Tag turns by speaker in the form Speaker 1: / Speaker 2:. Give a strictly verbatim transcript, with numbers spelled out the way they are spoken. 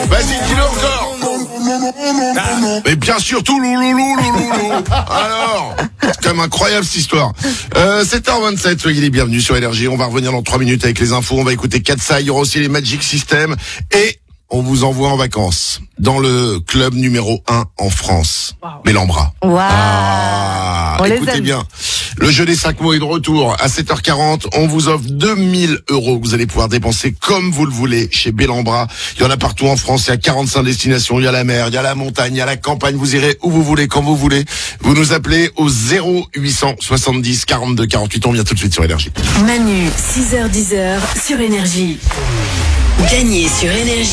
Speaker 1: Vas-y, dis-le encore. Ah, mais bien sûr, tout louloulou, louloulou. Alors, c'est quand même incroyable cette histoire. Euh, sept heures vingt-sept, soyez les bienvenus sur Énergie. On va revenir dans trois minutes avec les infos. On va écouter Katsai, il y aura aussi les Magic System. Et on vous envoie en vacances dans le club numéro un en France. Wow. Bellambra.
Speaker 2: Wow.
Speaker 1: Ah,
Speaker 2: on
Speaker 1: écoutez bien. Le jeu des cinq mots est de retour à sept heures quarante. On vous offre deux mille euros que vous allez pouvoir dépenser comme vous le voulez chez Bellambra. Il y en a partout en France. Il y a quarante-cinq destinations. Il y a la mer, il y a la montagne, il y a la campagne. Vous irez où vous voulez, quand vous voulez. Vous nous appelez au zéro huit cent soixante-dix quarante-deux quarante-huit. On vient tout de suite sur Énergie.
Speaker 3: Manu, six heures dix sur Énergie. Gagnez sur Énergie.